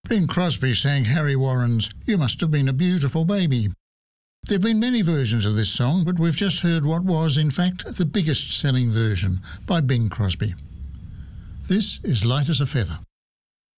Bing Crosby sang Harry Warren's You Must Have Been a Beautiful Baby. There have been many versions of this song, but we've just heard what was, in fact, the biggest selling version by Bing Crosby. This is Light as a Feather.